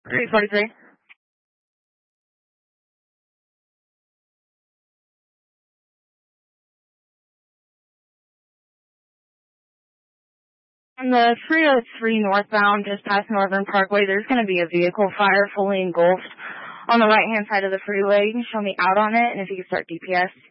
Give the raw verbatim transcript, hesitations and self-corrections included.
three forty-three. On the three oh three northbound, just past Northern Parkway, there's going to be a vehicle fire fully engulfed on the right-hand side of the freeway. You can show me out on it, and if you can start D P S.